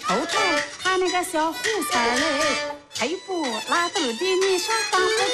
瞅瞅他那个小胡三儿嘞，黑不拉豆的，你说当不